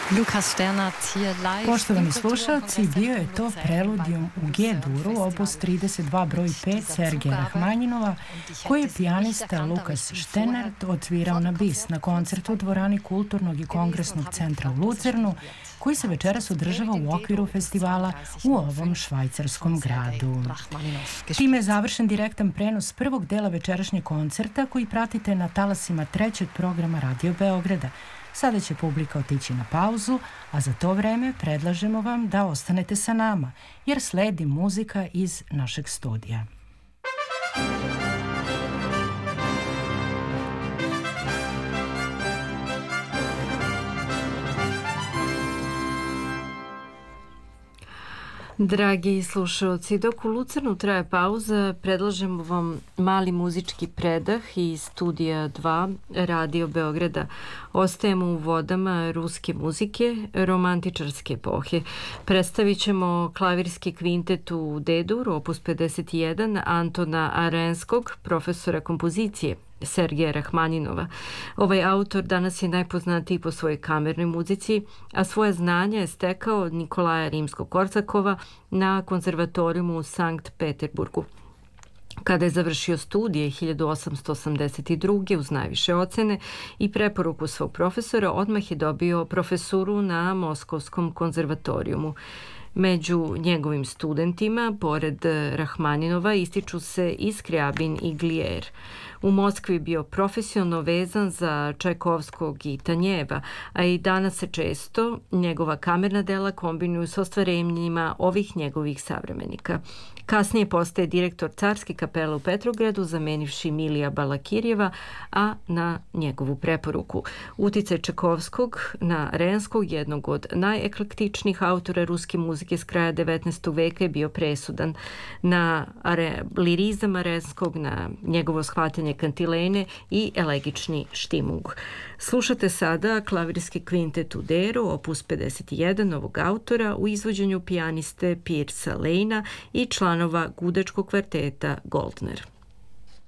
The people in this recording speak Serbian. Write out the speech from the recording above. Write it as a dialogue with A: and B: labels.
A: Lukas Sternert hier live.
B: Poštovani slušalci, bio je to preludijum u G-duru, opus 32 broj 5 Sergeja Rahmanjinova, koji je pijanista Lukas Sternert odsvirao na bis na koncertu u dvorani Kulturnog i kongresnog centra u Lucernu, koji se večeras održava u okviru festivala u ovom švajcarskom gradu. Time je završen direktan prenos prvog dela večerašnjeg koncerta koji pratite na talasima trećeg programa Radio Beograda. Sada će publika otići na pauzu, a za to vreme predlažemo vam da ostanete sa nama, jer sledi muzika iz našeg studija.
C: Dragi slušalci, dok u Lucernu traje pauza, predlažemo vam mali muzički predah iz studija 2 Radio Beograda. Ostajemo u vodama ruske muzike, romantičarske epohe. Predstavit ćemo klavirski kvintet u D-dur, opus 51, Antona Arenskog, profesora kompozicije Sergeja Rahmanjinova. Ovaj autor danas je najpoznatiji po svojoj kamernoj muzici, a svoje znanje je stekao od Nikolaja Rimskog-Korsakova na konzervatorijumu u Sankt Peterburgu. Kada je završio studije 1882. uz najviše ocene i preporuku svog profesora, odmah je dobio profesuru na Moskovskom konzervatorijumu. Među njegovim studentima, pored Rahmanjinova, ističu se i Skriabin i Glier. U Moskvi je bio profesionalno vezan za Čajkovskog i Tanjeva, a i danas se često njegova kamerna dela kombinuju s ostvarenjima ovih njegovih savremenika. Kasnije postaje direktor Carske kapele u Petrogradu, zamenivši Milija Balakirjeva, a na njegovu preporuku. Uticaj Čajkovskog na Renskog, jednog od najeklektičnijih autora ruske muzike s kraja 19. veka, je bio presudan. Na lirizam Renskog, na njegovo shvatanje kantilene i elegični štimung. Slušate sada klavirski kvintet u D-ru, opus 51 novog autora u izvođenju pijaniste Pirsa Lejna i članova gudačkog kvarteta Goldner.